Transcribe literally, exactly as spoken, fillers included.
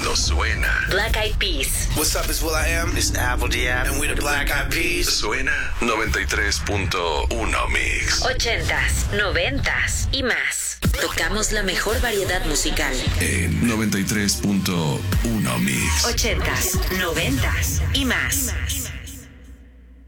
Esto suena. Black Eyed Peas. What's up, it's will.i.am. It's Apple D App. And we're the Black Eyed Peas. Suena noventa y tres punto uno Mix. Ochentas, noventas y más. Tocamos la mejor variedad musical. En noventa y tres punto uno Mix. Ochentas, noventas y más.